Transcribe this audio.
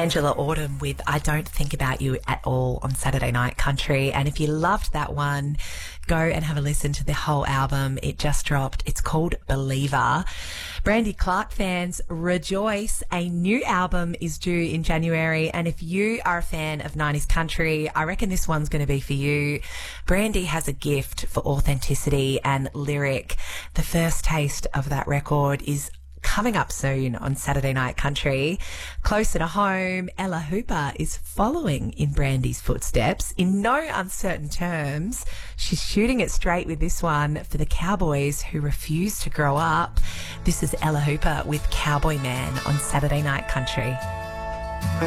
Angela Autumn with I Don't Think About You at All on Saturday Night Country. And if you loved that one, go and have a listen to the whole album. It just dropped. It's called Believer. Brandy Clark fans, rejoice. A new album is due in January. And if you are a fan of 90s country, I reckon this one's going to be for you. Brandy has a gift for authenticity and lyric. The first taste of that record is coming up soon on Saturday Night Country. Closer to home, Ella Hooper is following in Brandy's footsteps. In no uncertain terms, she's shooting it straight with this one for the cowboys who refuse to grow up. This is Ella Hooper with Cowboy Man on Saturday Night Country.